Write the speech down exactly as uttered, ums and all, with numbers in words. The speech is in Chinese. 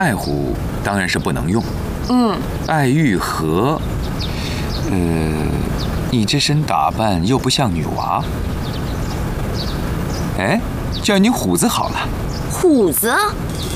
爱护当然是不能用。 嗯， 爱玉和，呃，你这身打扮又不像女娃。哎，叫你虎子好了。 虎子。